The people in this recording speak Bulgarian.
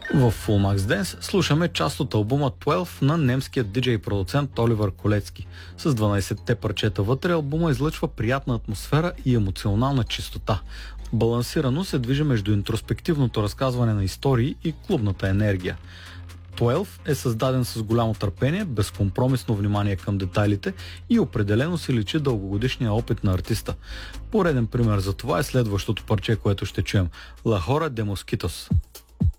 В Full Max Dance слушаме част от албума 12 на немският диджей продуцент Оливер Колецки. С 12-те парчета вътре албума излъчва приятна атмосфера и емоционална чистота. Балансирано се движи между интроспективното разказване на истории и клубната енергия. 12 е създаден с голямо търпение, безкомпромисно внимание към детайлите и определено се личи дългогодишния опит на артиста. Пореден пример за това е следващото парче, което ще чуем – La Hora de Mosquitos.